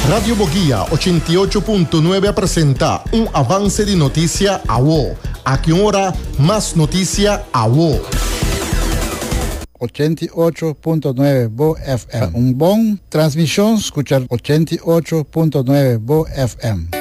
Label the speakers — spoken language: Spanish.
Speaker 1: Radio Boguía 88.9 presenta un avance de noticia a vos. A qué hora más noticia a vos.
Speaker 2: 88.9 Bo FM. Un bon transmisión, escuchar 88.9 Bo FM.